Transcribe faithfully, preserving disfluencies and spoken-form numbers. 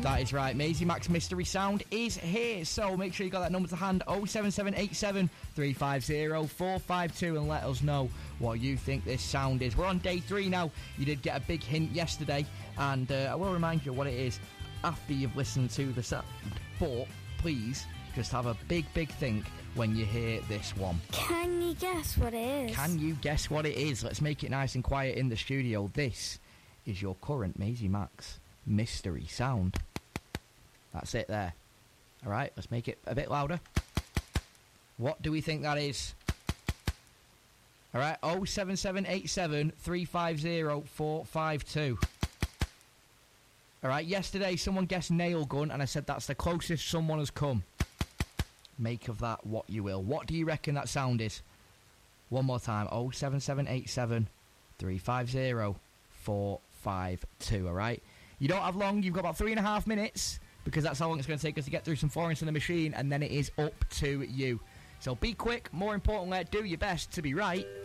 That is right. Maisie Max Mystery Sound is here. So make sure you got that number to hand, oh seven seven eight seven, three five zero, four five two, and let us know what you think this sound is. We're on day three now. You did get a big hint yesterday, and uh, I will remind you what it is after you've listened to the sound. But please just have a big, big think when you hear this one. Can you guess what it is? Can you guess what it is? Let's make it nice and quiet in the studio. This is your current Maisie Max Mystery Sound. That's it there. Alright, let's make it a bit louder. What do we think that is? Alright, oh seven seven eight seven, three five zero, four five two. Alright, yesterday someone guessed nail gun and I said that's the closest someone has come. Make of that what you will. What do you reckon that sound is? One more time, oh seven seven eight seven, three five zero, four five two, alright? You don't have long, you've got about three and a half minutes, because that's how long it's going to take us to get through some Florence and the Machine, and then it is up to you. So be quick, more importantly, do your best to be right.